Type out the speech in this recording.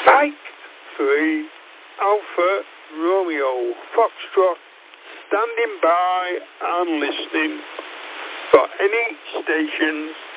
Mike 3 Alpha Romeo Foxtrot, standing by and listening for any stations